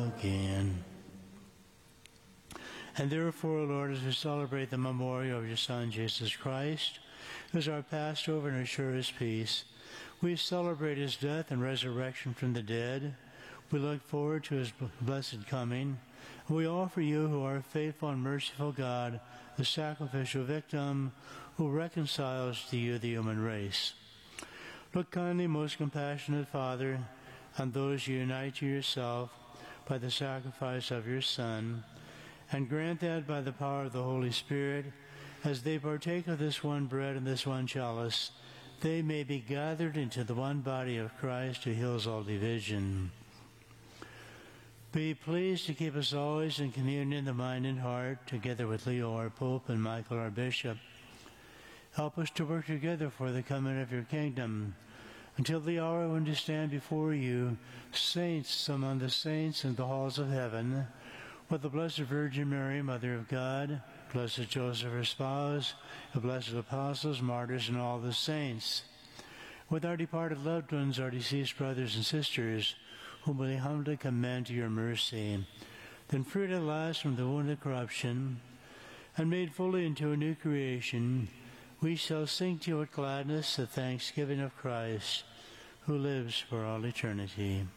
again. And therefore, Lord, as we celebrate the memorial of your Son, Jesus Christ, who is our Passover and assures peace, we celebrate his death and resurrection from the dead. We look forward to his blessed coming. We offer you, who are a faithful and merciful God, the sacrificial victim who reconciles to you the human race. Look kindly, most compassionate Father, on those you unite to yourself by the sacrifice of your Son, and grant that by the power of the Holy Spirit, as they partake of this one bread and this one chalice, they may be gathered into the one body of Christ who heals all division. Be pleased to keep us always in communion in the mind and heart, together with Leo our Pope and Michael our Bishop. Help us to work together for the coming of your kingdom, until the hour when to stand before you, saints among the saints in the halls of heaven, with the Blessed Virgin Mary, Mother of God, Blessed Joseph, her spouse, the blessed apostles, martyrs, and all the saints, with our departed loved ones, our deceased brothers and sisters, whom we humbly commend to your mercy. Then freed at last from the wound of corruption, and made fully into a new creation, we shall sing to you with gladness the thanksgiving of Christ, who lives for all eternity.